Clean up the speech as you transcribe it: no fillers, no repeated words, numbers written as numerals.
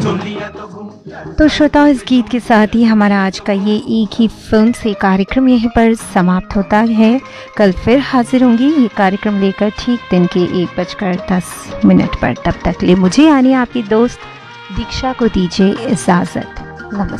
तो श्रोताओं, इस गीत के साथ ही हमारा आज का ये एक ही फिल्म से कार्यक्रम यहीं पर समाप्त होता है। कल फिर हाजिर होंगी ये कार्यक्रम लेकर ठीक दिन के 1:10 पर। तब तक ले मुझे यानी आपकी दोस्त दीक्षा को दीजिए इजाज़त। नमस्कार।